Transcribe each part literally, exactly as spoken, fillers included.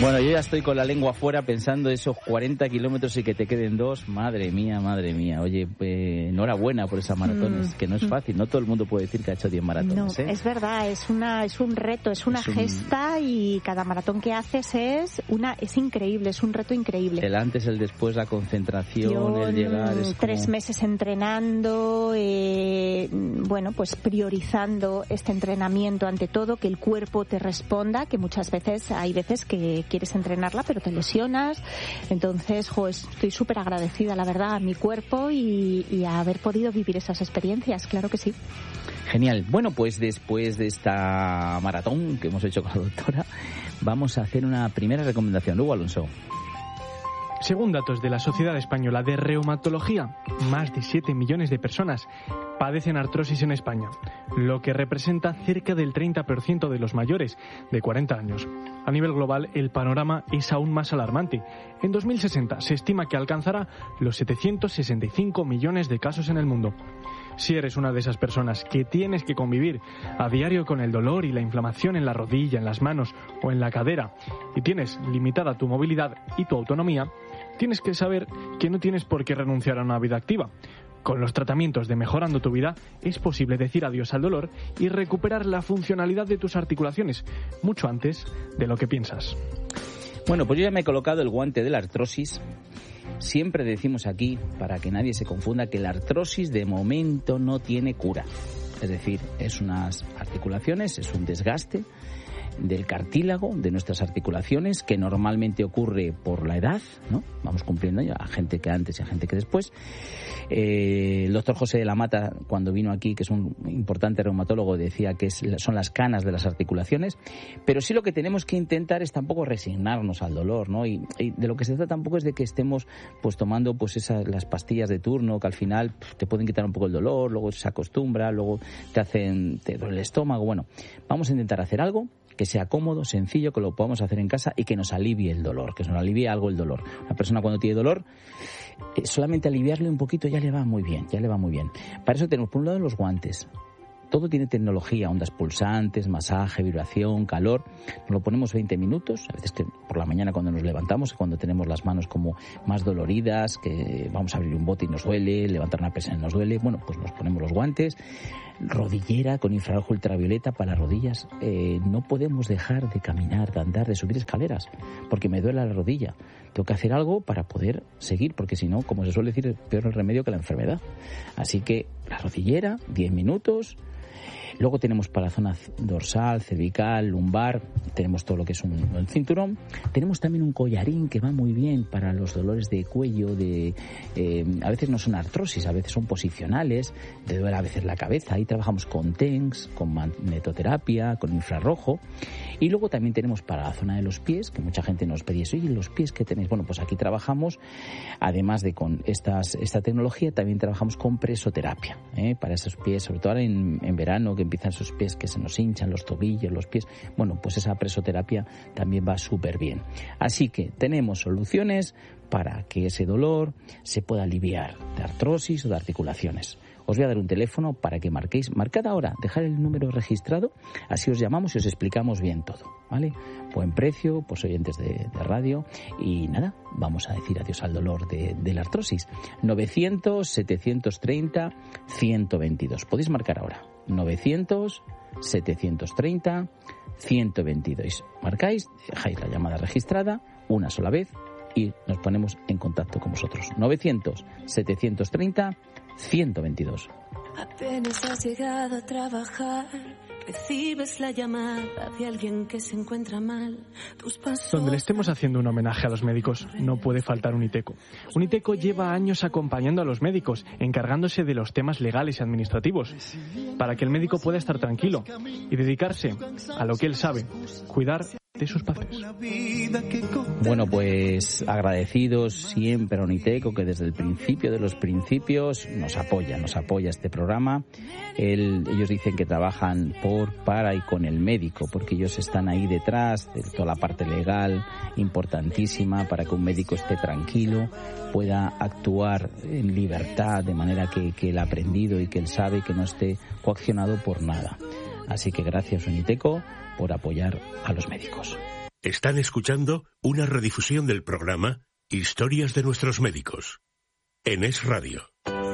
Bueno, yo ya estoy con la lengua afuera pensando esos cuarenta kilómetros y que te queden dos. Madre mía, madre mía. Oye, pues, enhorabuena por esas maratones, mm. que no es fácil. No todo el mundo puede decir que ha hecho diez maratones. No, ¿eh? es verdad, es una es un reto, es una es un... gesta y cada maratón que haces es una es increíble, es un reto increíble. El antes, el después, la concentración, yo, el llegar... Es tres como... meses entrenando, eh, bueno, pues priorizando este entrenamiento ante todo, que el cuerpo te responda, que muchas veces, hay veces que quieres entrenarla pero te lesionas. Entonces, jo, estoy súper agradecida, la verdad, a mi cuerpo y, y a haber podido vivir esas experiencias, claro que sí. Genial. Bueno, pues después de esta maratón que hemos hecho con la doctora, vamos a hacer una primera recomendación. Hugo Alonso. Según datos de la Sociedad Española de Reumatología, más de siete millones de personas padecen artrosis en España, lo que representa cerca del treinta por ciento de los mayores de cuarenta años. A nivel global, el panorama es aún más alarmante. En dos mil sesenta se estima que alcanzará los setecientos sesenta y cinco millones de casos en el mundo. Si eres una de esas personas que tienes que convivir a diario con el dolor y la inflamación en la rodilla, en las manos o en la cadera, y tienes limitada tu movilidad y tu autonomía, tienes que saber que no tienes por qué renunciar a una vida activa. Con los tratamientos de Mejorando tu Vida es posible decir adiós al dolor y recuperar la funcionalidad de tus articulaciones mucho antes de lo que piensas. Bueno, pues yo ya me he colocado el guante de la artrosis. Siempre decimos aquí, para que nadie se confunda, que la artrosis de momento no tiene cura. Es decir, es unas articulaciones, es un desgaste del cartílago de nuestras articulaciones que normalmente ocurre por la edad, ¿no? Vamos cumpliendo ya, a gente que antes y a gente que después. Eh, el doctor José de la Mata, cuando vino aquí, que es un importante reumatólogo, decía que es, son las canas de las articulaciones, pero sí lo que tenemos que intentar es tampoco resignarnos al dolor, ¿no? Y, y de lo que se trata tampoco es de que estemos pues tomando pues esas las pastillas de turno que al final pff, te pueden quitar un poco el dolor, luego se acostumbra, luego te hacen te duele el estómago. Bueno, vamos a intentar hacer algo que sea cómodo, sencillo, que lo podamos hacer en casa y que nos alivie el dolor, que nos alivie algo el dolor. Una persona cuando tiene dolor, eh, solamente aliviarle un poquito ya le va muy bien, ya le va muy bien. Para eso tenemos por un lado los guantes. Todo tiene tecnología, ondas pulsantes, masaje, vibración, calor. Nos lo ponemos veinte minutos, a veces que por la mañana cuando nos levantamos, cuando tenemos las manos como más doloridas, que vamos a abrir un bote y nos duele, levantar una pesa y nos duele, bueno, pues nos ponemos los guantes. Rodillera con infrarrojo ultravioleta para las rodillas. Eh, no podemos dejar de caminar, de andar, de subir escaleras, porque me duele la rodilla. Tengo que hacer algo para poder seguir, porque si no, como se suele decir, es peor el remedio que la enfermedad. Así que la rodillera, diez minutos. Luego tenemos para la zona dorsal, cervical, lumbar, tenemos todo lo que es un, un cinturón. Tenemos también un collarín que va muy bien para los dolores de cuello, de eh, a veces no son artrosis, a veces son posicionales, te duele a veces la cabeza. Ahí trabajamos con TENS, con magnetoterapia, con infrarrojo. Y luego también tenemos para la zona de los pies, que mucha gente nos pedía, oye, ¿los pies qué tenéis? Bueno, pues aquí trabajamos, además de con estas esta tecnología, también trabajamos con presoterapia, ¿eh? Para esos pies, sobre todo en, en verano, que empiezan esos pies que se nos hinchan, los tobillos, los pies. Bueno, pues esa presoterapia también va súper bien. Así que tenemos soluciones para que ese dolor se pueda aliviar de artrosis o de articulaciones. Os voy a dar un teléfono para que marquéis, marcad ahora, dejar el número registrado, así os llamamos y os explicamos bien todo, ¿vale? Buen precio, pues oyentes de, de radio, y nada, vamos a decir adiós al dolor de, de la artrosis. novecientos, setecientos treinta, ciento veintidós. Podéis marcar ahora, novecientos, setecientos treinta, ciento veintidós. Marcáis, dejáis la llamada registrada una sola vez y nos ponemos en contacto con vosotros. novecientos, setecientos treinta, ciento veintidós. Apenas has llegado a trabajar, recibes la llamada de alguien que se encuentra mal. Tus pasos... Donde le estemos haciendo un homenaje a los médicos, no puede faltar Uniteco. Uniteco lleva años acompañando a los médicos, encargándose de los temas legales y administrativos, para que el médico pueda estar tranquilo y dedicarse a lo que él sabe, cuidar de sus pacientes. Bueno, pues agradecidos siempre a Uniteco, que desde el principio de los principios nos apoya, nos apoya este programa. El, ellos dicen que trabajan por, para y con el médico, porque ellos están ahí detrás de toda la parte legal importantísima para que un médico esté tranquilo, pueda actuar en libertad, de manera que, que él ha aprendido y que él sabe que no esté coaccionado por nada. Así que gracias, Uniteco, por apoyar a los médicos. Están escuchando una redifusión del programa Historias de nuestros médicos en Es Radio.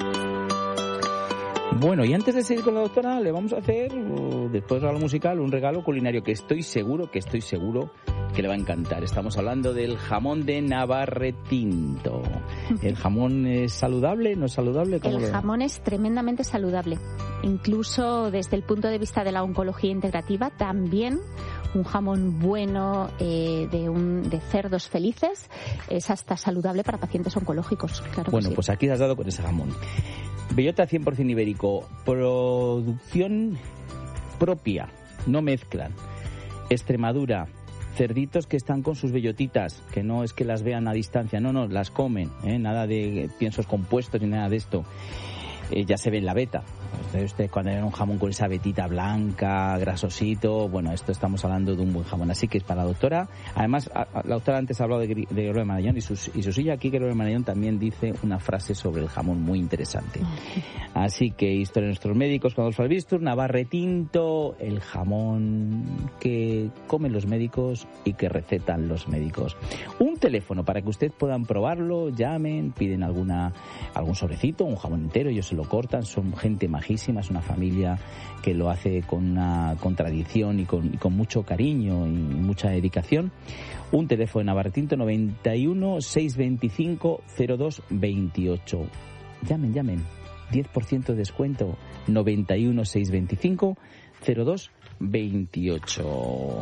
Bueno, y antes de seguir con la doctora, le vamos a hacer, después de la musical, un regalo culinario que estoy seguro, que estoy seguro que le va a encantar. Estamos hablando del jamón de Navarretinto. ¿El jamón es saludable? ¿No es saludable? ¿Cómo El lo... jamón es tremendamente saludable. Incluso desde el punto de vista de la oncología integrativa, también un jamón bueno eh, de, un, de cerdos felices es hasta saludable para pacientes oncológicos. Claro bueno, que sí. Pues aquí has dado con ese jamón. Bellota cien por ciento ibérico, producción propia, no mezclan. Extremadura, cerditos que están con sus bellotitas, que no es que las vean a distancia, no, no, las comen, ¿eh? Nada de piensos compuestos ni nada de esto. Eh, ya se ve en la veta. Entonces, usted cuando era un jamón con esa vetita blanca, grasosito, bueno, esto estamos hablando de un buen jamón. Así que es para la doctora. Además, a, a, la doctora antes ha hablado de, de Gloria Marañón y, sus, y su silla aquí, que Gloria Marañón también dice una frase sobre el jamón muy interesante. Así que historia de nuestros médicos con Adolfo Albistur, Navarretinto, el jamón que comen los médicos y que recetan los médicos. Un teléfono para que ustedes puedan probarlo, llamen, piden alguna algún sobrecito, un jamón entero, ellos se lo cortan, son gente majísima, es una familia que lo hace con una con tradición y con, y con mucho cariño y mucha dedicación. Un teléfono de Navarretinto, noventa y uno, seiscientos veinticinco, cero dos veintiocho. Llamen, llamen, diez por ciento de descuento, noventa y uno, seiscientos veinticinco, cero dos veintiocho.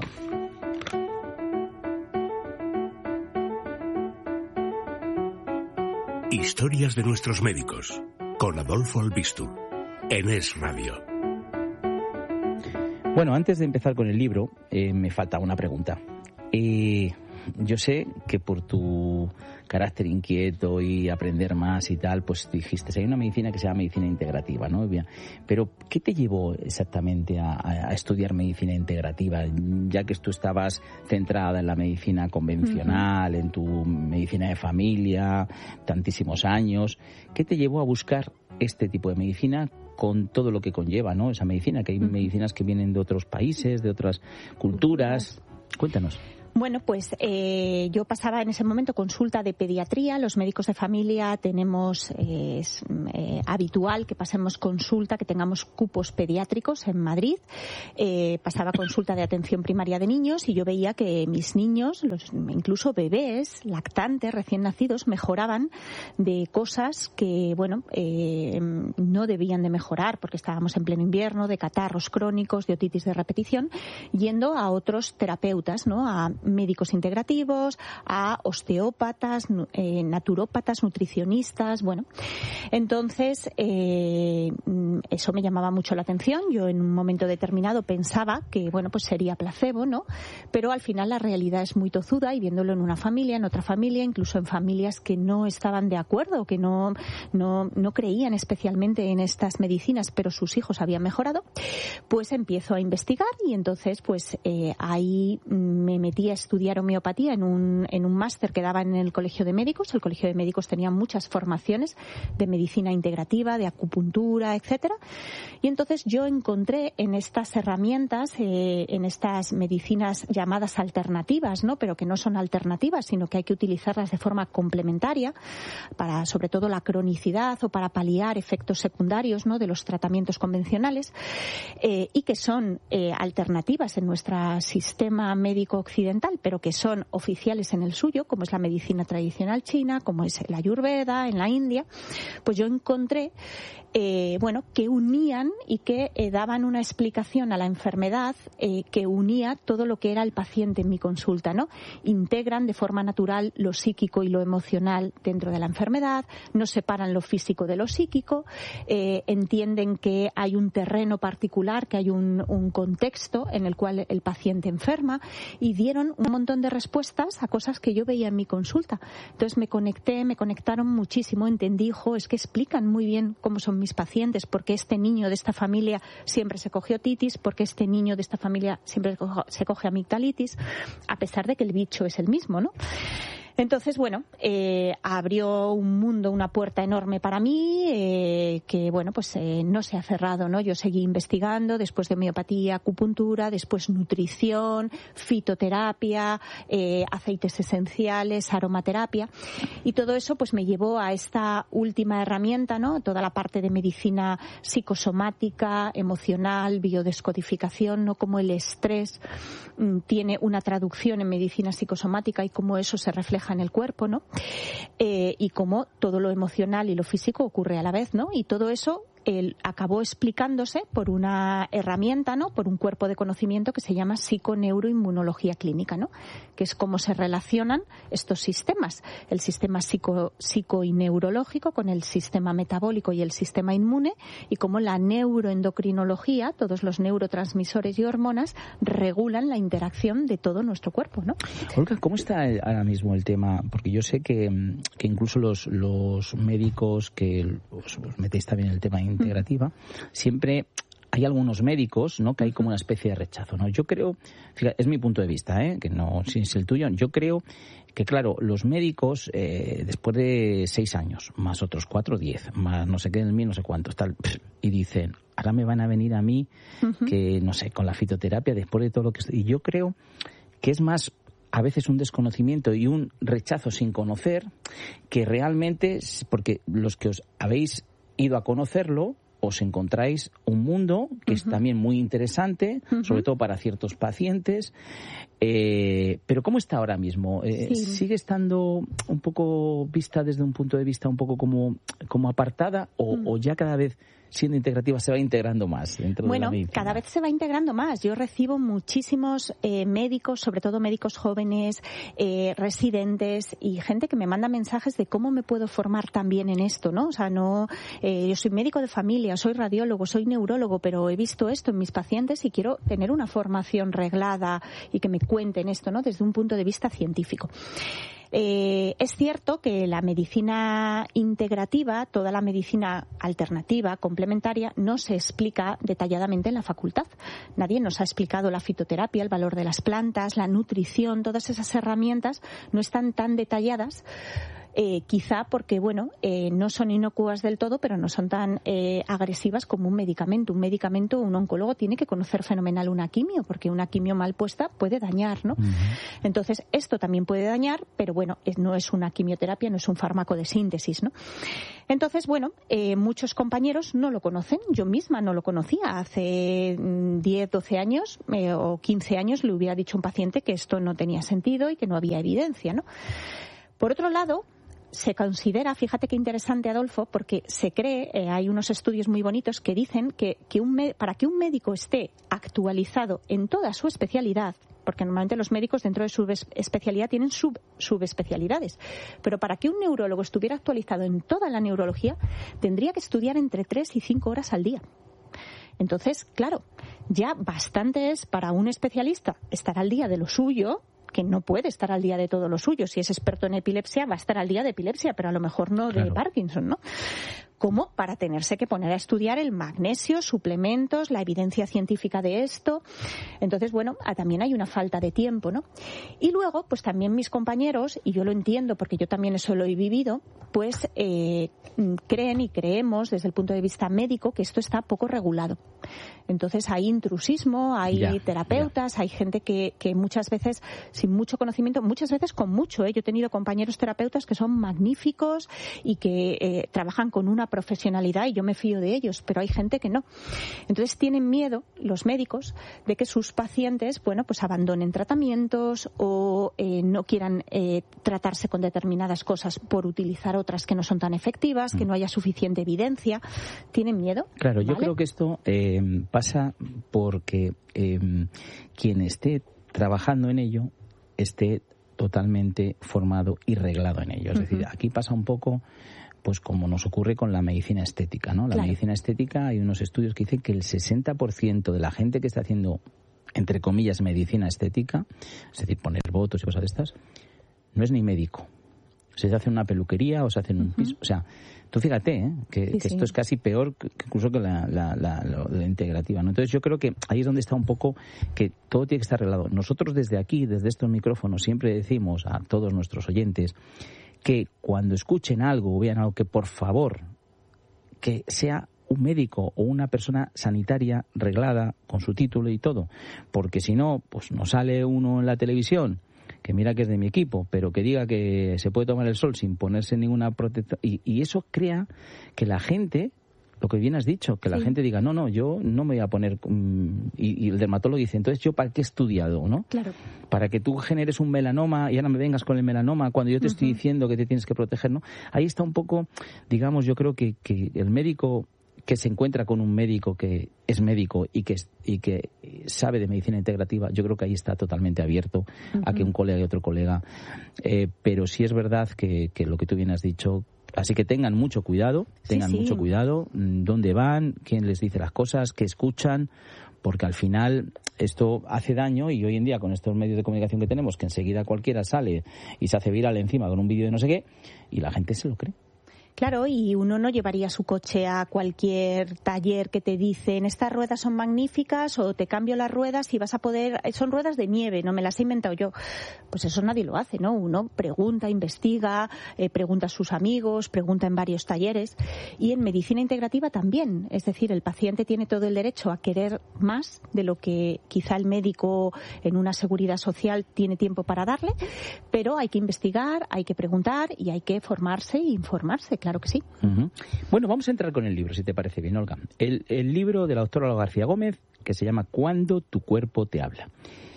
Historias de nuestros médicos con Adolfo Albistur en Es Radio. Bueno, antes de empezar con el libro, eh, me falta una pregunta. Eh, yo sé que por tu carácter inquieto y aprender más y tal, pues dijiste, hay una medicina que se llama medicina integrativa, ¿no? Pero, ¿qué te llevó exactamente a, a estudiar medicina integrativa? Ya que tú estabas centrada en la medicina convencional, uh-huh. en tu medicina de familia, tantísimos años, ¿qué te llevó a buscar este tipo de medicina con todo lo que conlleva, ¿no? Esa medicina, que hay uh-huh. medicinas que vienen de otros países, de otras culturas. Cuéntanos. Bueno, pues eh, yo pasaba en ese momento consulta de pediatría. Los médicos de familia tenemos, eh, es eh, habitual que pasemos consulta, que tengamos cupos pediátricos en Madrid. Eh, pasaba consulta de atención primaria de niños y yo veía que mis niños, los, incluso bebés, lactantes, recién nacidos, mejoraban de cosas que, bueno, eh, no debían de mejorar porque estábamos en pleno invierno, de catarros crónicos, de otitis de repetición, yendo a otros terapeutas, ¿no? A médicos integrativos, a osteópatas, eh, naturópatas, nutricionistas, bueno. Entonces, eh, eso me llamaba mucho la atención. Yo en un momento determinado pensaba que, bueno, pues sería placebo, ¿no? Pero al final la realidad es muy tozuda y viéndolo en una familia, en otra familia, incluso en familias que no estaban de acuerdo, que no, no, no creían especialmente en estas medicinas, pero sus hijos habían mejorado, pues empiezo a investigar y entonces, pues eh, ahí me metí a estudiar homeopatía en un, en un máster que daba en el Colegio de Médicos. El Colegio de Médicos tenía muchas formaciones de medicina integrativa, de acupuntura, etcétera. Y entonces yo encontré en estas herramientas, eh, en estas medicinas llamadas alternativas, ¿no? Pero que no son alternativas, sino que hay que utilizarlas de forma complementaria para, sobre todo, la cronicidad o para paliar efectos secundarios, ¿no? De los tratamientos convencionales, eh, y que son eh, alternativas en nuestro sistema médico occidental, pero que son oficiales en el suyo, como es la medicina tradicional china, como es la Ayurveda en la India. Pues yo encontré eh, bueno, que unían y que eh, daban una explicación a la enfermedad eh, que unía todo lo que era el paciente en mi consulta, ¿no? Integran de forma natural lo psíquico y lo emocional dentro de la enfermedad, no separan lo físico de lo psíquico, eh, entienden que hay un terreno particular, que hay un, un contexto en el cual el paciente enferma, y dieron un montón de respuestas a cosas que yo veía en mi consulta. Entonces me conecté, me conectaron muchísimo, entendí, jo, es que explican muy bien cómo son mis pacientes, porque este niño de esta familia siempre se coge otitis, porque este niño de esta familia siempre se coge amigdalitis, a pesar de que el bicho es el mismo, ¿no? Entonces, bueno, eh, abrió un mundo, una puerta enorme para mí, eh, que, bueno, pues eh, no se ha cerrado, ¿no? Yo seguí investigando, después de homeopatía, acupuntura, después nutrición, fitoterapia, eh, aceites esenciales, aromaterapia, y todo eso, pues me llevó a esta última herramienta, ¿no? Toda la parte de medicina psicosomática, emocional, biodescodificación, ¿no? Cómo el estrés mm, tiene una traducción en medicina psicosomática y cómo eso se refleja en el cuerpo, ¿no? Eh, y cómo todo lo emocional y lo físico ocurre a la vez, ¿no? Y todo eso él acabó explicándose por una herramienta, ¿no? Por un cuerpo de conocimiento que se llama psiconeuroinmunología clínica, ¿no? Que es cómo se relacionan estos sistemas, el sistema psico, psico y neurológico con el sistema metabólico y el sistema inmune, y cómo la neuroendocrinología, todos los neurotransmisores y hormonas, regulan la interacción de todo nuestro cuerpo, ¿no? Olga, ¿cómo está ahora mismo el tema? Porque yo sé que, que incluso los, los médicos que os, os metéis también en el tema integrativa, siempre hay algunos médicos, ¿no?, que hay como una especie de rechazo, ¿no? Yo creo, fíjate, es mi punto de vista, ¿eh?, que no si es el tuyo. Yo creo que, claro, los médicos, eh, después de seis años, más otros cuatro, diez, más no sé qué, en mí, no sé cuántos, tal, y dicen, ahora me van a venir a mí, uh-huh. que, no sé, con la fitoterapia, después de todo lo que... Y yo creo que es más a veces un desconocimiento y un rechazo sin conocer, que realmente, porque los que os habéis ido a conocerlo, os encontráis un mundo que uh-huh. es también muy interesante, uh-huh. sobre todo para ciertos pacientes. Eh, pero ¿cómo está ahora mismo? Eh, sí. ¿Sigue estando un poco vista desde un punto de vista un poco como, como apartada o, uh-huh. o ya cada vez, siendo integrativa, se va integrando más dentro bueno, de la medicina? Bueno, cada vez se va integrando más. Yo recibo muchísimos eh, médicos, sobre todo médicos jóvenes, eh, residentes y gente que me manda mensajes de cómo me puedo formar también en esto, ¿no? O sea, no, eh, yo soy médico de familia, soy radiólogo, soy neurólogo, pero he visto esto en mis pacientes y quiero tener una formación reglada y que me cuenten esto, ¿no?, desde un punto de vista científico. Eh, es cierto que la medicina integrativa, toda la medicina alternativa, complementaria, no se explica detalladamente en la facultad. Nadie nos ha explicado la fitoterapia, el valor de las plantas, la nutrición, todas esas herramientas no están tan detalladas. Eh, quizá porque, bueno, eh, no son inocuas del todo, pero no son tan eh, agresivas como un medicamento. Un medicamento, un oncólogo tiene que conocer fenomenal una quimio, porque una quimio mal puesta puede dañar, ¿no? Uh-huh. Entonces, esto también puede dañar, pero bueno, es, no es una quimioterapia, no es un fármaco de síntesis, ¿no? Entonces, bueno, eh, muchos compañeros no lo conocen. Yo misma no lo conocía. Hace diez, doce años eh, o quince años le hubiera dicho a un paciente que esto no tenía sentido y que no había evidencia, ¿no? Por otro lado, se considera, fíjate qué interesante, Adolfo, porque se cree, eh, hay unos estudios muy bonitos que dicen que, que un, para que un médico esté actualizado en toda su especialidad, porque normalmente los médicos dentro de su especialidad tienen sub, subespecialidades, pero para que un neurólogo estuviera actualizado en toda la neurología, tendría que estudiar entre tres y cinco horas al día. Entonces, claro, ya bastante es para un especialista estar al día de lo suyo, que no puede estar al día de todo lo suyo. Si es experto en epilepsia, va a estar al día de epilepsia, pero a lo mejor no claro. de Parkinson, ¿no? Como para tenerse que poner a estudiar el magnesio, suplementos, la evidencia científica de esto. Entonces, bueno, también hay una falta de tiempo, ¿no? Y luego, pues también mis compañeros, y yo lo entiendo porque yo también eso lo he vivido, pues eh, creen y creemos desde el punto de vista médico que esto está poco regulado. Entonces hay intrusismo, hay ya, terapeutas, ya. hay gente que, que muchas veces sin mucho conocimiento, muchas veces con mucho, ¿eh? Yo he tenido compañeros terapeutas que son magníficos y que eh, trabajan con una profesionalidad y yo me fío de ellos, pero hay gente que no. Entonces tienen miedo los médicos de que sus pacientes, bueno, pues abandonen tratamientos o eh, no quieran eh, tratarse con determinadas cosas por utilizar otras que no son tan efectivas, mm. que no haya suficiente evidencia. ¿Tienen miedo? Claro, ¿Vale? Yo creo que esto eh, pasa porque eh, quien esté trabajando en ello esté totalmente formado y reglado en ello. Es uh-huh. decir, aquí pasa un poco pues como nos ocurre con la medicina estética, ¿no? La claro. medicina estética, hay unos estudios que dicen que el sesenta por ciento de la gente que está haciendo, entre comillas, medicina estética, es decir, poner botox y cosas de estas, no es ni médico. se hace en una peluquería o se hace en un piso. O sea, tú fíjate, ¿eh? que, sí, que sí. esto es casi peor que, incluso que la, la, la, la, la integrativa, ¿no? Entonces yo creo que ahí es donde está un poco que todo tiene que estar arreglado. Nosotros desde aquí, desde estos micrófonos, siempre decimos a todos nuestros oyentes que cuando escuchen algo o vean algo, que por favor, que sea un médico o una persona sanitaria reglada con su título y todo, porque si no, pues no sale uno en la televisión que mira que es de mi equipo, pero que diga que se puede tomar el sol sin ponerse ninguna protección, y, y eso crea que la gente, lo que bien has dicho, que la sí. gente diga, no, no, yo no me voy a poner, um, y, y el dermatólogo dice, entonces yo para qué he estudiado, ¿no? Claro. Para que tú generes un melanoma y ahora me vengas con el melanoma cuando yo te uh-huh. estoy diciendo que te tienes que proteger, ¿no? Ahí está un poco, digamos, yo creo que, que el médico que se encuentra con un médico que es médico y que y que sabe de medicina integrativa, yo creo que ahí está totalmente abierto uh-huh. a que un colega y otro colega. Eh, pero sí es verdad que, que lo que tú bien has dicho, así que tengan mucho cuidado, tengan sí, sí. mucho cuidado, dónde van, quién les dice las cosas, qué escuchan, porque al final esto hace daño y hoy en día con estos medios de comunicación que tenemos, que enseguida cualquiera sale y se hace viral encima con un vídeo de no sé qué, y la gente se lo cree. Claro, y uno no llevaría su coche a cualquier taller que te dicen estas ruedas son magníficas o te cambio las ruedas y vas a poder... Son ruedas de nieve, no me las he inventado yo. Pues eso nadie lo hace, ¿no? Uno pregunta, investiga, eh, pregunta a sus amigos, pregunta en varios talleres. Y en medicina integrativa también. Es decir, el paciente tiene todo el derecho a querer más de lo que quizá el médico en una seguridad social tiene tiempo para darle, pero hay que investigar, hay que preguntar y hay que formarse e informarse. Claro que sí. Uh-huh. Bueno, vamos a entrar con el libro, si te parece bien, Olga. El, el libro de la doctora Olga García Gómez, que se llama Cuando tu cuerpo te habla.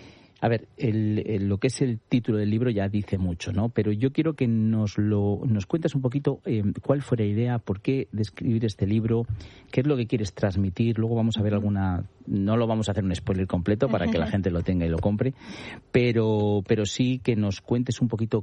A ver, el, el, lo que es el título del libro ya dice mucho, ¿no? Pero yo quiero que nos lo nos cuentes un poquito eh, cuál fue la idea, por qué de escribir este libro, qué es lo que quieres transmitir. Luego vamos a ver alguna... No lo vamos a hacer un spoiler completo para que la gente lo tenga y lo compre, pero, pero sí que nos cuentes un poquito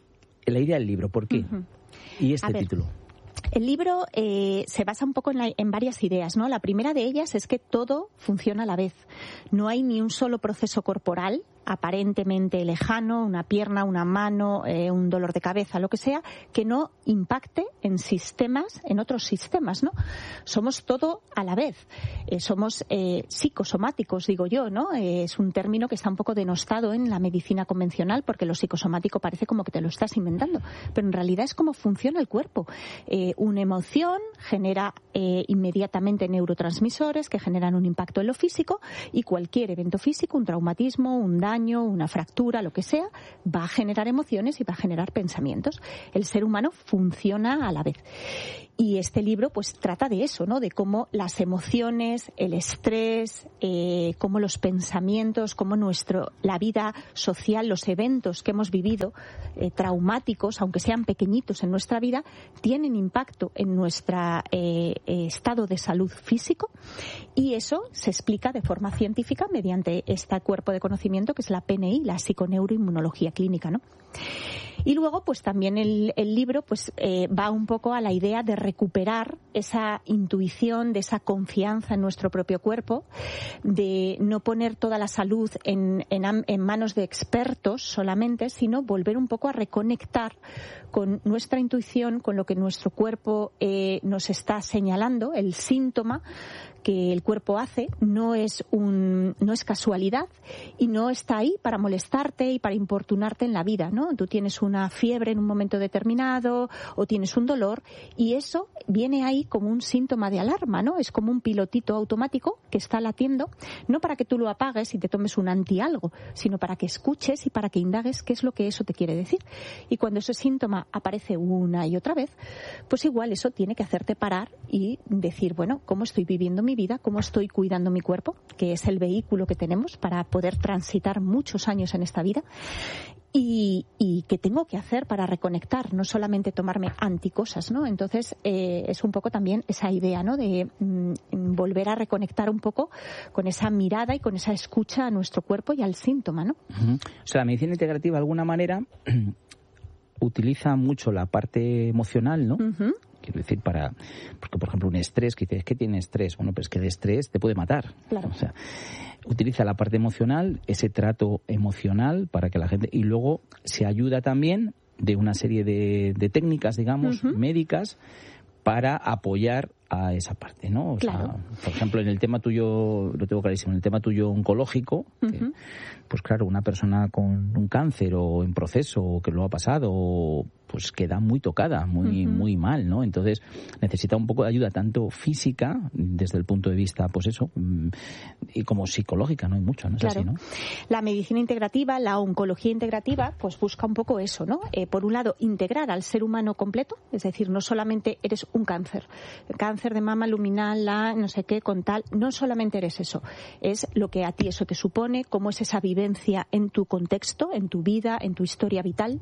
la idea del libro, ¿por qué? Uh-huh. Y este título. El libro eh, se basa un poco en, la, en varias ideas, ¿no? La primera de ellas es que todo funciona a la vez. No hay ni un solo proceso corporal aparentemente lejano, una pierna, una mano, eh, un dolor de cabeza, lo que sea, que no impacte en sistemas, en otros sistemas, ¿no? Somos todo a la vez. Eh, somos eh, psicosomáticos, digo yo, ¿no? Eh, es un término que está un poco denostado en la medicina convencional porque lo psicosomático parece como que te lo estás inventando, pero en realidad es cómo funciona el cuerpo. Eh, una emoción genera eh, inmediatamente neurotransmisores que generan un impacto en lo físico y cualquier evento físico, un traumatismo, un daño, una fractura, lo que sea, va a generar emociones y va a generar pensamientos. El ser humano funciona a la vez. Y este libro pues trata de eso, ¿no? De cómo las emociones, el estrés, eh, cómo los pensamientos, cómo nuestro, la vida social, los eventos que hemos vivido, eh, traumáticos, aunque sean pequeñitos en nuestra vida, tienen impacto en nuestro eh, estado de salud físico. Y eso se explica de forma científica mediante este cuerpo de conocimiento que es la P N I, la psiconeuroinmunología clínica, ¿no? Y luego, pues también el, el libro pues eh, va un poco a la idea de recuperar esa intuición, de esa confianza en nuestro propio cuerpo, de no poner toda la salud en, en, en manos de expertos solamente, sino volver un poco a reconectar con nuestra intuición, con lo que nuestro cuerpo eh, nos está señalando, el síntoma que el cuerpo hace no es un no es casualidad y no está ahí para molestarte y para importunarte en la vida, ¿no? Tú tienes una fiebre en un momento determinado o tienes un dolor y eso viene ahí como un síntoma de alarma, ¿no? Es como un pilotito automático que está latiendo, no para que tú lo apagues y te tomes un anti algo, sino para que escuches y para que indagues qué es lo que eso te quiere decir. Y cuando ese síntoma aparece una y otra vez, pues igual eso tiene que hacerte parar y decir, bueno, ¿cómo estoy viviendo mi vida? ¿Cómo estoy cuidando mi cuerpo? Que es el vehículo que tenemos para poder transitar muchos años en esta vida. Y, y qué tengo que hacer para reconectar, no solamente tomarme anticosas, ¿no? Entonces, eh, es un poco también esa idea, ¿no? De mm, volver a reconectar un poco con esa mirada y con esa escucha a nuestro cuerpo y al síntoma, ¿no? Uh-huh. O sea, la medicina integrativa, de alguna manera, utiliza mucho la parte emocional, ¿no? Uh-huh. Quiero decir, para... Porque, por ejemplo, un estrés, que dices, ¿qué tiene estrés? Bueno, pero es que el estrés te puede matar. Claro. O sea, utiliza la parte emocional, ese trato emocional para que la gente... Y luego se ayuda también de una serie de, de técnicas, digamos, uh-huh. médicas, para apoyar a esa parte, ¿no? O claro. sea, por ejemplo, en el tema tuyo, lo tengo clarísimo, en el tema tuyo oncológico, uh-huh. que, pues claro, una persona con un cáncer o en proceso o que lo ha pasado, pues queda muy tocada, muy uh-huh. muy mal, ¿no? Entonces necesita un poco de ayuda tanto física, desde el punto de vista, pues eso, y como psicológica, no hay mucho, ¿no? Es claro. así, ¿no? La medicina integrativa, la oncología integrativa, pues busca un poco eso, ¿no? Eh, por un lado, integrar al ser humano completo, es decir, no solamente eres un cáncer, el cáncer de mama luminal, la no sé qué, con tal, no solamente eres eso, es lo que a ti eso te supone, cómo es esa vivencia en tu contexto, en tu vida, en tu historia vital,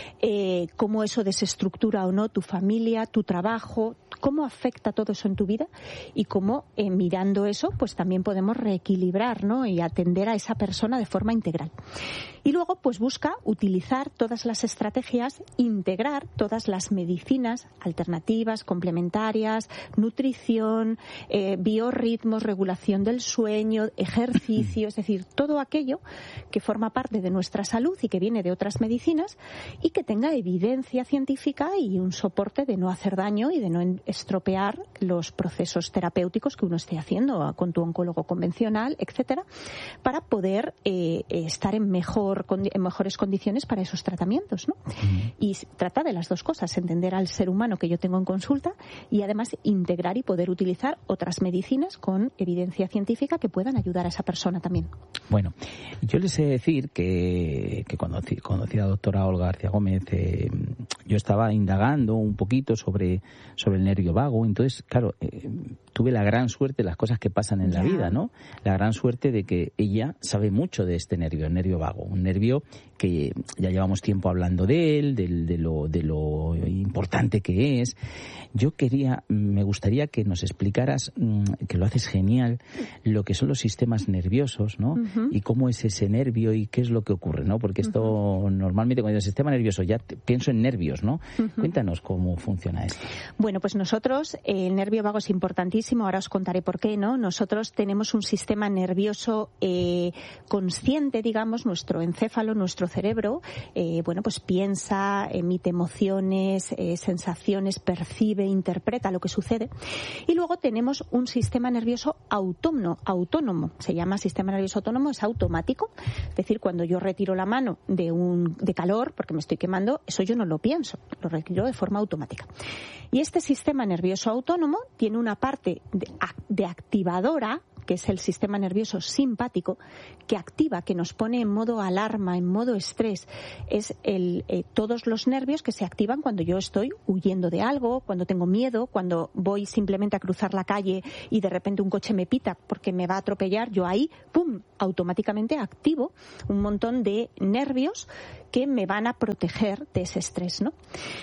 eh, cómo eso desestructura o no tu familia, tu trabajo, cómo afecta todo eso en tu vida y cómo eh, mirando eso pues también podemos reequilibrar, ¿no? Y atender a esa persona de forma integral. Y luego pues busca utilizar todas las estrategias, integrar todas las medicinas alternativas, complementarias, nutrición, eh, biorritmos, regulación del sueño, ejercicio, es decir, todo aquello que forma parte de nuestra salud y que viene de otras medicinas y que tenga evidencia científica y un soporte de no hacer daño y de no estropear los procesos terapéuticos que uno esté haciendo con tu oncólogo convencional, etcétera, para poder eh, estar en mejor en mejores condiciones para esos tratamientos, ¿no? Uh-huh. Y trata de las dos cosas, entender al ser humano que yo tengo en consulta y además integrar y poder utilizar otras medicinas con evidencia científica que puedan ayudar a esa persona también. Bueno, yo les he de decir que, que cuando conocí a la doctora Olga García Gómez, eh, yo estaba indagando un poquito sobre, sobre el nervio vago, entonces, claro, eh, tuve la gran suerte de las cosas que pasan en ya. la vida, ¿no? La gran suerte de que ella sabe mucho de este nervio, el nervio vago, un nervio que ya llevamos tiempo hablando de él, de, de, lo, de lo importante que es. Yo quería, me gustaría que nos explicaras, que lo haces genial, lo que son los sistemas nerviosos, ¿no? Uh-huh. Y cómo es ese nervio y qué es lo que ocurre, ¿no? Porque esto uh-huh. normalmente cuando digo sistema nervioso ya te, pienso en nervios, ¿no? Uh-huh. Cuéntanos cómo funciona esto. Bueno, pues nosotros, eh, el nervio vago es importantísimo, ahora os contaré por qué, ¿no? Nosotros tenemos un sistema nervioso eh, consciente, digamos, nuestro encéfalo, nuestro cerebro, eh, bueno, pues piensa, emite emociones, eh, sensaciones, percibe, interpreta lo que sucede. Y luego tenemos un sistema nervioso autónomo, autónomo. Se llama sistema nervioso autónomo, es automático. Es decir, cuando yo retiro la mano de un de calor, porque me estoy quemando, eso yo no lo pienso, lo retiro de forma automática. Y este sistema nervioso autónomo tiene una parte de, de activadora, que es el sistema nervioso simpático, que activa, que nos pone en modo alarma, en modo estrés. Es el, eh, todos los nervios que se activan cuando yo estoy huyendo de algo, cuando tengo miedo, cuando voy simplemente a cruzar la calle y de repente un coche me pita porque me va a atropellar, yo ahí, ¡pum!, automáticamente activo un montón de nervios que me van a proteger de ese estrés, ¿no?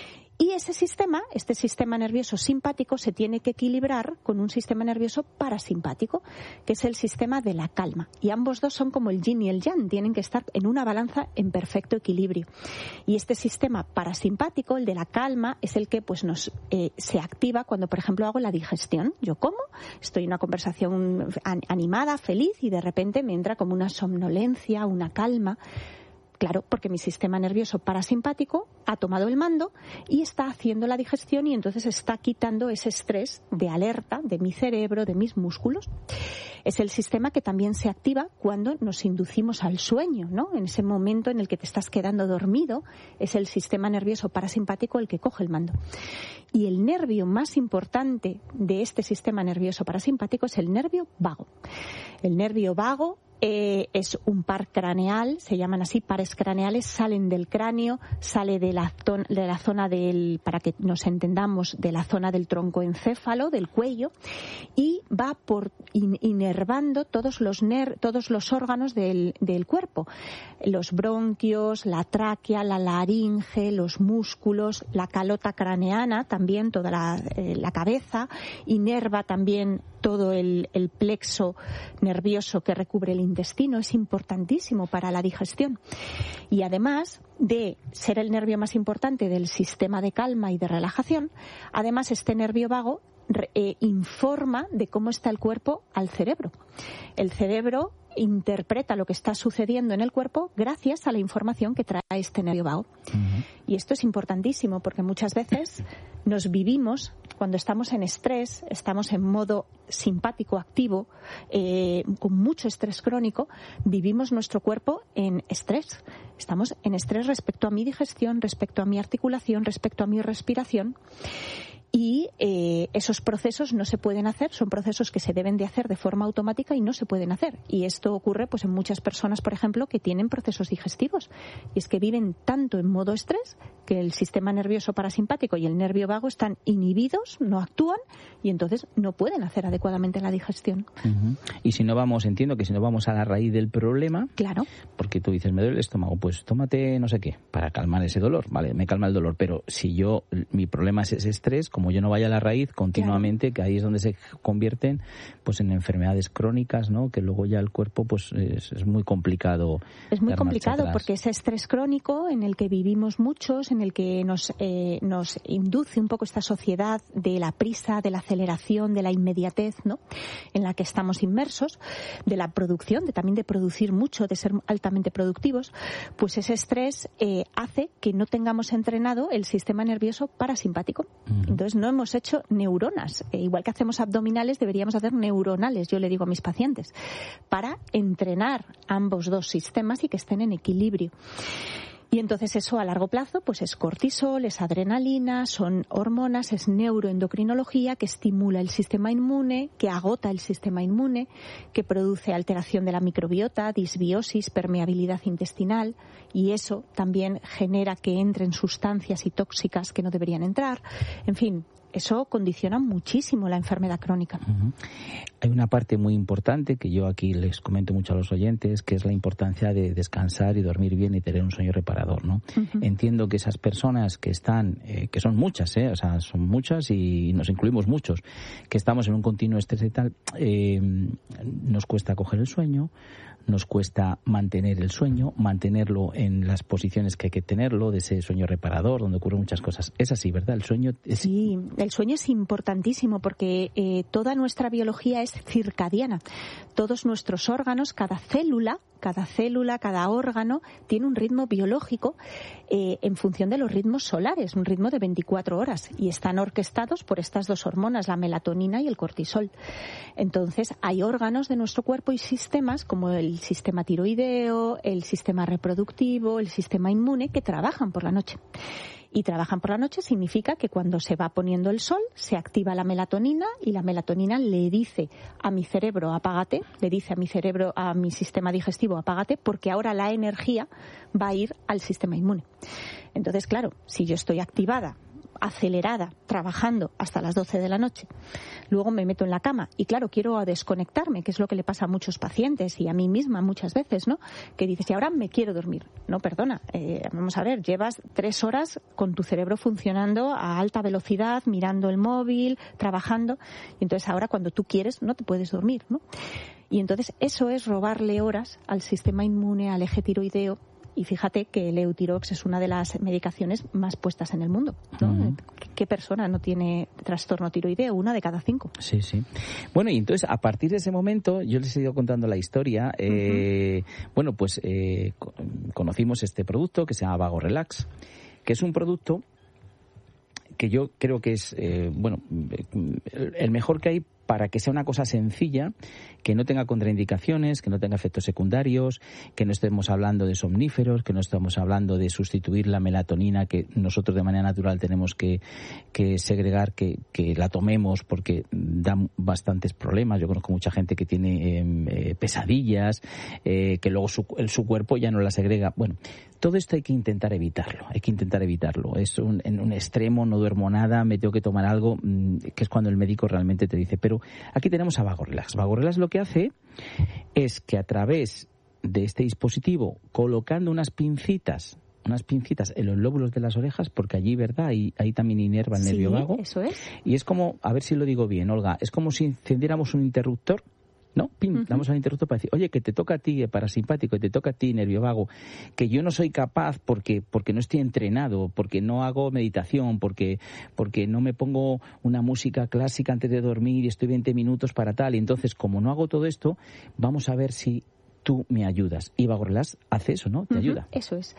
Y ese sistema, este sistema nervioso simpático, se tiene que equilibrar con un sistema nervioso parasimpático, que es el sistema de la calma. Y ambos dos son como el yin y el yang, tienen que estar en una balanza en perfecto equilibrio. Y este sistema parasimpático, el de la calma, es el que pues nos eh, se activa cuando, por ejemplo, hago la digestión. Yo como, estoy en una conversación animada, feliz, y de repente me entra como una somnolencia, una calma. Claro, porque mi sistema nervioso parasimpático ha tomado el mando y está haciendo la digestión y entonces está quitando ese estrés de alerta de mi cerebro, de mis músculos. Es el sistema que también se activa cuando nos inducimos al sueño, ¿no? En ese momento en el que te estás quedando dormido, es el sistema nervioso parasimpático el que coge el mando. Y el nervio más importante de este sistema nervioso parasimpático es el nervio vago. El nervio vago Eh, es un par craneal, se llaman así, pares craneales, salen del cráneo, sale de la, zona, de la zona del, para que nos entendamos, de la zona del troncoencéfalo, del cuello, y va por in, inervando todos los ner, todos los órganos del, del cuerpo, los bronquios, la tráquea, la laringe, los músculos, la calota craneana, también toda la, eh, la cabeza, inerva también todo el, el plexo nervioso que recubre el intestino, es importantísimo para la digestión. Y además de ser el nervio más importante del sistema de calma y de relajación, además este nervio vago eh, informa de cómo está el cuerpo al cerebro. El cerebro interpreta lo que está sucediendo en el cuerpo gracias a la información que trae este nervio vago. Uh-huh. Y esto es importantísimo porque muchas veces nos vivimos, cuando estamos en estrés, estamos en modo simpático, activo, eh, con mucho estrés crónico, vivimos nuestro cuerpo en estrés. Estamos en estrés respecto a mi digestión, respecto a mi articulación, respecto a mi respiración. Y eh, esos procesos no se pueden hacer, son procesos que se deben de hacer de forma automática y no se pueden hacer. Y esto ocurre pues en muchas personas, por ejemplo, que tienen procesos digestivos. Y es que viven tanto en modo estrés que el sistema nervioso parasimpático y el nervio vago están inhibidos, no actúan y entonces no pueden hacer adecuadamente la digestión. Uh-huh. Y si no vamos, entiendo que si no vamos a la raíz del problema, claro, porque tú dices, me duele el estómago, pues tómate no sé qué para calmar ese dolor, vale, me calma el dolor, pero si yo, mi problema es ese estrés, como yo no vaya a la raíz continuamente, claro, que ahí es donde se convierten pues en enfermedades crónicas, ¿no? Que luego ya el cuerpo pues es, es muy complicado. Es muy complicado porque ese estrés crónico en el que vivimos muchos, en el que nos eh, nos induce un poco esta sociedad de la prisa, de la aceleración, de la inmediatez, ¿no? En la que estamos inmersos, de la producción, de también de producir mucho, de ser altamente productivos, pues ese estrés eh, hace que no tengamos entrenado el sistema nervioso parasimpático. Uh-huh. Entonces no hemos hecho neuronas. Eh, igual que hacemos abdominales, deberíamos hacer neuronales, yo le digo a mis pacientes, para entrenar ambos dos sistemas y que estén en equilibrio. Y entonces eso a largo plazo pues es cortisol, es adrenalina, son hormonas, es neuroendocrinología que estimula el sistema inmune, que agota el sistema inmune, que produce alteración de la microbiota, disbiosis, permeabilidad intestinal y eso también genera que entren sustancias y tóxicas que no deberían entrar. En fin, eso condiciona muchísimo la enfermedad crónica. Uh-huh. Hay una parte muy importante que yo aquí les comento mucho a los oyentes, que es la importancia de descansar y dormir bien y tener un sueño reparador, ¿no? Uh-huh. Entiendo que esas personas que están, eh, que son muchas, ¿eh? O sea, son muchas y nos incluimos muchos, que estamos en un continuo estrés y tal, eh, nos cuesta coger el sueño, nos cuesta mantener el sueño, mantenerlo en las posiciones que hay que tenerlo, de ese sueño reparador, donde ocurren muchas cosas. Es así, ¿verdad? El sueño es... Sí, el sueño es importantísimo porque eh, toda nuestra biología es circadiana. Todos nuestros órganos, cada célula, cada célula, cada órgano tiene un ritmo biológico eh, en función de los ritmos solares, un ritmo de veinticuatro horas y están orquestados por estas dos hormonas, la melatonina y el cortisol. Entonces, hay órganos de nuestro cuerpo y sistemas como el sistema tiroideo, el sistema reproductivo, el sistema inmune que trabajan por la noche. Y trabajan por la noche significa que cuando se va poniendo el sol se activa la melatonina y la melatonina le dice a mi cerebro apágate, le dice a mi cerebro, a mi sistema digestivo apágate porque ahora la energía va a ir al sistema inmune. Entonces, claro, si yo estoy activada, acelerada, trabajando hasta las doce de la noche, luego me meto en la cama y claro, quiero desconectarme, que es lo que le pasa a muchos pacientes y a mí misma muchas veces, ¿no? Que dices, y ahora me quiero dormir. No, perdona, eh, vamos a ver, llevas tres horas con tu cerebro funcionando a alta velocidad, mirando el móvil, trabajando, y entonces ahora cuando tú quieres no te puedes dormir, ¿no? Y entonces eso es robarle horas al sistema inmune, al eje tiroideo. Y fíjate que el Eutirox es una de las medicaciones más puestas en el mundo, ¿no? Uh-huh. ¿Qué persona no tiene trastorno tiroideo? Una de cada cinco. Sí, sí. Bueno, y entonces a partir de ese momento, yo les he ido contando la historia. Eh, uh-huh. Bueno, pues eh, conocimos este producto que se llama Vago Relax, que es un producto que yo creo que es, eh, bueno, el mejor que hay para que sea una cosa sencilla, que no tenga contraindicaciones, que no tenga efectos secundarios, que no estemos hablando de somníferos, que no estemos hablando de sustituir la melatonina que nosotros de manera natural tenemos que, que segregar, que, que la tomemos porque da bastantes problemas. Yo conozco mucha gente que tiene eh, pesadillas, eh, que luego su, el, su cuerpo ya no la segrega. Bueno, todo esto hay que intentar evitarlo, hay que intentar evitarlo. Es un, en un extremo, no duermo nada, me tengo que tomar algo, que es cuando el médico realmente te dice, pero aquí tenemos a Vago Relax. Vago Relax lo que hace es que a través de este dispositivo, colocando unas pincitas, unas pincitas en los lóbulos de las orejas, porque allí, ¿verdad? Ahí, ahí también inerva el sí, nervio vago. Eso es. Y es como, a ver si lo digo bien, Olga, es como si encendiéramos un interruptor, ¿no? Pim, uh-huh. Damos al interruptor para decir, oye, que te toca a ti, parasimpático, que te toca a ti, nervio vago, que yo no soy capaz porque porque no estoy entrenado, porque no hago meditación, porque porque no me pongo una música clásica antes de dormir y estoy veinte minutos para tal. Y entonces, como no hago todo esto, vamos a ver si tú me ayudas. Y Vago Relax hace eso, ¿no? Te uh-huh, ayuda. Eso es.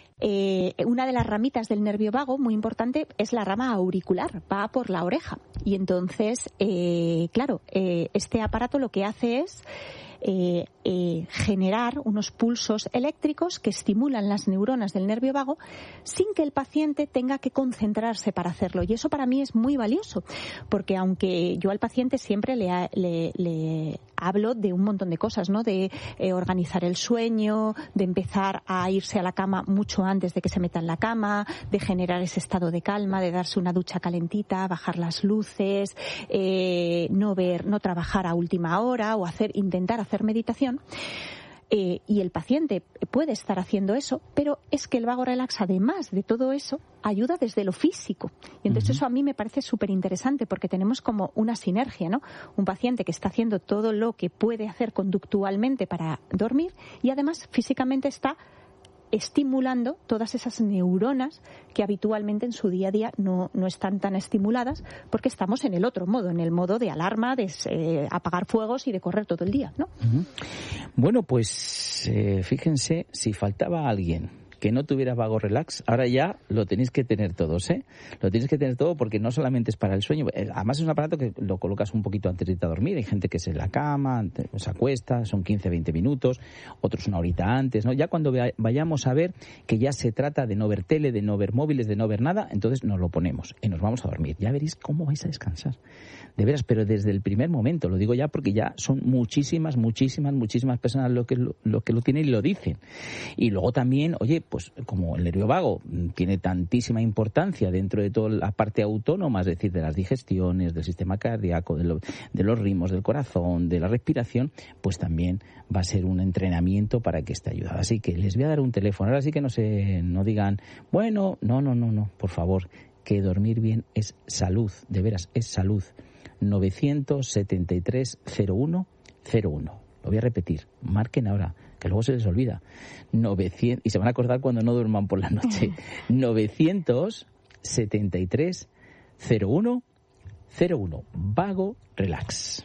Eh, una de las ramitas del nervio vago, muy importante, es la rama auricular, va por la oreja. Y entonces, eh, claro, eh, este aparato lo que hace es eh, eh, generar unos pulsos eléctricos que estimulan las neuronas del nervio vago sin que el paciente tenga que concentrarse para hacerlo. Y eso para mí es muy valioso, porque aunque yo al paciente siempre le, ha, le, le hablo de un montón de cosas, ¿no? De eh, organizar el sueño, de empezar a irse a la cama mucho antes de que se meta en la cama, de generar ese estado de calma, de darse una ducha calentita, bajar las luces, eh, no ver, no trabajar a última hora o hacer, intentar hacer meditación. Eh, y el paciente puede estar haciendo eso, pero es que el Vago Relax, además de todo eso, ayuda desde lo físico. Y entonces uh-huh. eso a mí me parece súper interesante, porque tenemos como una sinergia, ¿no? Un paciente que está haciendo todo lo que puede hacer conductualmente para dormir y además físicamente está estimulando todas esas neuronas que habitualmente en su día a día no, no están tan estimuladas, porque estamos en el otro modo, en el modo de alarma, de eh, apagar fuegos y de correr todo el día, ¿no? Uh-huh. Bueno, pues eh, fíjense, si faltaba alguien que no tuviera Vago Relax, ahora ya lo tenéis que tener todos, ¿eh? Lo tenéis que tener todo, porque no solamente es para el sueño, además es un aparato que lo colocas un poquito antes de irte a dormir. Hay gente que se en la cama, se acuesta, son quince, veinte minutos, otros una horita antes, ¿no? Ya cuando vayamos a ver que ya se trata de no ver tele, de no ver móviles, de no ver nada, entonces nos lo ponemos y nos vamos a dormir. Ya veréis cómo vais a descansar. De veras, pero desde el primer momento, lo digo ya porque ya son muchísimas, muchísimas, muchísimas personas lo que lo, lo que lo tienen y lo dicen. Y luego también, oye, pues como el nervio vago tiene tantísima importancia dentro de toda la parte autónoma, es decir, de las digestiones, del sistema cardíaco, de, lo, de los ritmos del corazón, de la respiración, pues también va a ser un entrenamiento para que esté ayudado. Así que les voy a dar un teléfono. Ahora sí que no se, no digan, bueno, no, no, no, no, por favor, que dormir bien es salud, de veras, es salud. novecientos setenta y tres cero uno cero uno. Lo voy a repetir, marquen ahora, que luego se les olvida. novecientos, y se van a acordar cuando no duerman por la noche. novecientos setenta y tres cero uno cero uno. Vago Relax.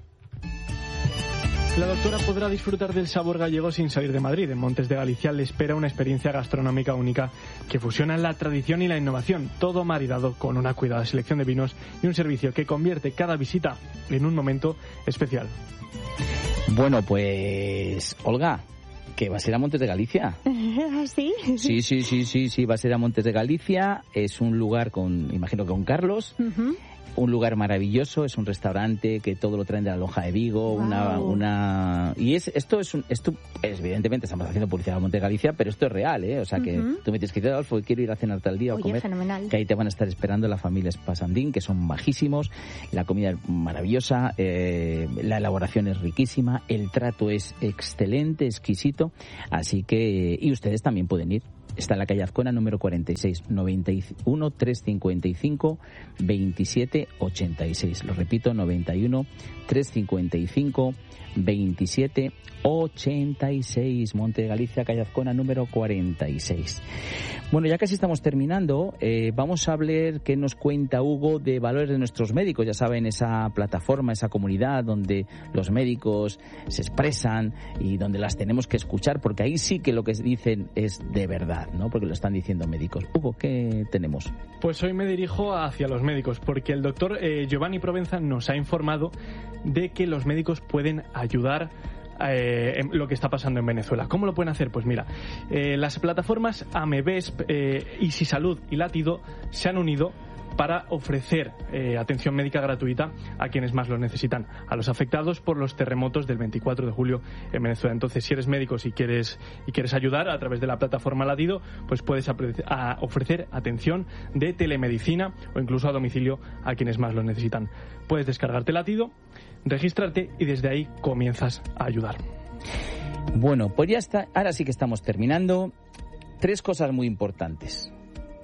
La doctora podrá disfrutar del sabor gallego sin salir de Madrid. En Montes de Galicia le espera una experiencia gastronómica única que fusiona la tradición y la innovación, todo maridado con una cuidada selección de vinos y un servicio que convierte cada visita en un momento especial. Bueno, pues, Olga, que va a ser a Montes de Galicia. ¿Sí? Sí, sí, sí, sí, sí, va a ser a Montes de Galicia. Es un lugar con, imagino que con Carlos. Uh-huh. Un lugar maravilloso, es un restaurante que todo lo traen de la Lonja de Vigo, wow. una una y es esto es un esto es, evidentemente estamos haciendo publicidad a Monte de Galicia, pero esto es real, ¿eh? O sea que uh-huh. tú me tienes que decir, Adolfo, quiero ir a cenar tal día. Oye, o comer, fenomenal. Que ahí te van a estar esperando la familia Espasandín, que son majísimos, la comida es maravillosa, eh, la elaboración es riquísima, el trato es excelente, exquisito, así que y ustedes también pueden ir. Está en la calle Azcona, número cuarenta y seis, noventa y uno, trescientos cincuenta y cinco, veintisiete ochenta y seis. Lo repito, noventa y uno, trescientos cincuenta y cinco, veintisiete ochenta y seis. Monte de Galicia, calle Azcona, número cuarenta y seis. Bueno, ya casi estamos terminando. Eh, vamos a hablar qué nos cuenta Hugo de Valores de Nuestros Médicos. Ya saben, esa plataforma, esa comunidad donde los médicos se expresan y donde las tenemos que escuchar, porque ahí sí que lo que dicen es de verdad, ¿no? Porque lo están diciendo médicos. Hugo, ¿qué tenemos? Pues hoy me dirijo hacia los médicos, porque el doctor eh, Giovanni Provenza nos ha informado de que los médicos pueden ayudar Eh, en lo que está pasando en Venezuela. ¿Cómo lo pueden hacer? Pues mira, eh, las plataformas Amebesp, eh, Easy Salud y Latido se han unido para ofrecer eh, atención médica gratuita a quienes más lo necesitan, a los afectados por los terremotos del veinticuatro de julio en Venezuela. Entonces, si eres médico y quieres y quieres ayudar a través de la plataforma Latido, pues puedes apre- a ofrecer atención de telemedicina o incluso a domicilio a quienes más lo necesitan. Puedes descargarte Latido, regístrate y desde ahí comienzas a ayudar. Bueno, pues ya está. Ahora sí que estamos terminando. Tres cosas muy importantes.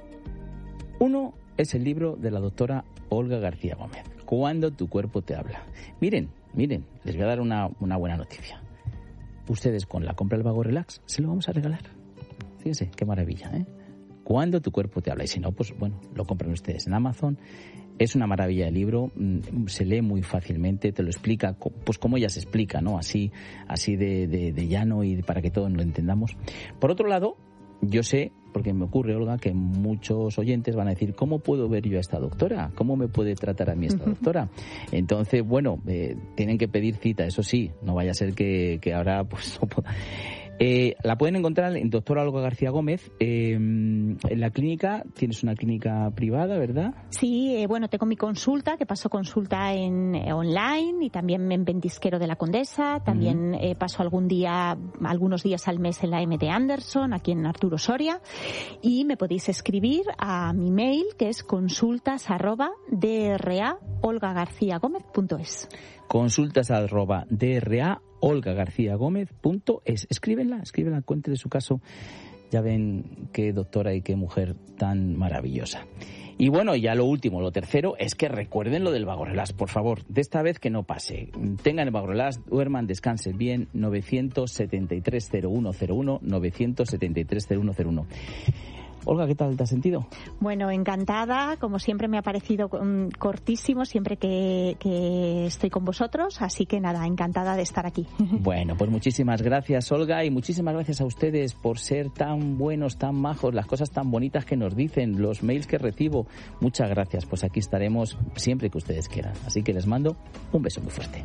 Uno es el libro de la doctora Olga García Gómez, Cuando tu cuerpo te habla. Miren, miren, les voy a dar una, una buena noticia. Ustedes con la compra del Vago Relax se lo vamos a regalar. Fíjense, qué maravilla, ¿eh? Cuando tu cuerpo te habla. Y si no, pues bueno, lo compran ustedes en Amazon. Es una maravilla de libro, se lee muy fácilmente, te lo explica, pues como ella se explica, ¿no? Así, así de, de, de llano y para que todos lo entendamos. Por otro lado, yo sé, porque me ocurre, Olga, que muchos oyentes van a decir, ¿cómo puedo ver yo a esta doctora? ¿Cómo me puede tratar a mí esta doctora? Entonces, bueno, eh, tienen que pedir cita, eso sí, no vaya a ser que, que ahora, pues... Eh, la pueden encontrar en doctora Olga García Gómez. Eh, en la clínica, tienes una clínica privada, ¿verdad? Sí, eh, bueno, tengo mi consulta, que paso consulta en eh, online y también en Ventisquero de la Condesa. También uh-huh. eh, paso algún día, algunos días al mes en la M D Anderson, aquí en Arturo Soria. Y me podéis escribir a mi mail, que es consultas arroba dra olga garcía gómez punto es. Consultas arroba dra olga garcía gómez punto es. Escríbenla, escríbenla, cuente de su caso. Ya ven qué doctora y qué mujer tan maravillosa. Y bueno, ya lo último, lo tercero, es que recuerden lo del Vago Relax, por favor. De esta vez que no pase. Tengan el Vago Relax, duerman, descansen bien. nueve siete tres cero uno cero uno, nueve siete tres cero uno cero uno. Olga, ¿qué tal te has sentido? Bueno, encantada. Como siempre me ha parecido um, cortísimo siempre que, que estoy con vosotros. Así que nada, encantada de estar aquí. Bueno, pues muchísimas gracias, Olga, y muchísimas gracias a ustedes por ser tan buenos, tan majos, las cosas tan bonitas que nos dicen, los mails que recibo. Muchas gracias. Pues aquí estaremos siempre que ustedes quieran. Así que les mando un beso muy fuerte.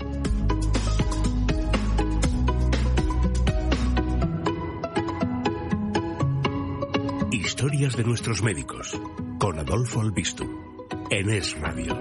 Historias de nuestros médicos, con Adolfo Albistu, en Es Radio.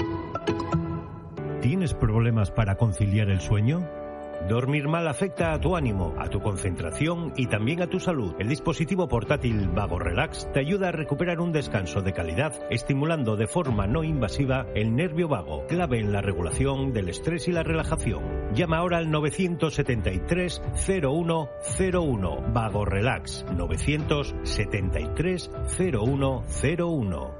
¿Tienes problemas para conciliar el sueño? Dormir mal afecta a tu ánimo, a tu concentración y también a tu salud. El dispositivo portátil Vago Relax te ayuda a recuperar un descanso de calidad, estimulando de forma no invasiva el nervio vago, clave en la regulación del estrés y la relajación. Llama ahora al nueve siete tres cero uno cero uno. Vago Relax, nueve siete tres cero uno cero uno.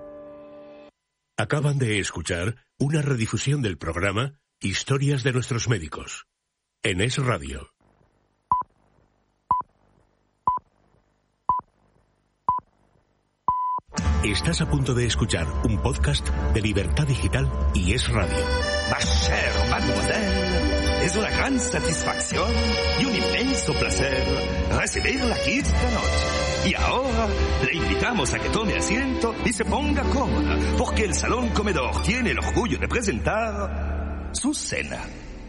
Acaban de escuchar una redifusión del programa Historias de nuestros médicos, en Es Radio. Estás a punto de escuchar un podcast de Libertad Digital y Es Radio. Ma chère mademoiselle, es una gran satisfacción y un inmenso placer recibirla aquí esta noche. Y ahora le invitamos a que tome asiento y se ponga cómoda, porque el Salón Comedor tiene el orgullo de presentar su cena.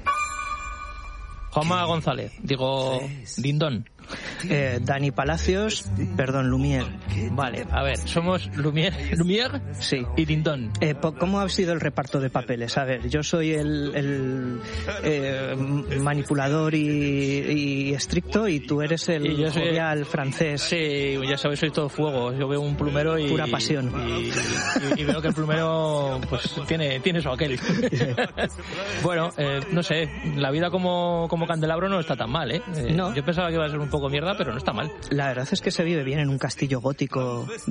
Juanma González, digo Dindón. Eh, Dani Palacios, perdón, Lumière. Vale, a ver, somos Lumière, Lumière sí. y Dindón. Eh, ¿Cómo ha sido el reparto de papeles? A ver, yo soy el, el eh, manipulador y, y estricto y tú eres el y soy jovial francés. Sí, ya sabes, soy todo fuego. Yo veo un plumero y... Pura pasión. Y, y, y veo que el plumero pues tiene, tiene su aquel. Bueno, eh, no sé, la vida como, como candelabro no está tan mal, ¿eh? eh no. Yo pensaba que iba a ser un poco mierda, pero no está mal. La verdad es que se vive bien en un castillo gótico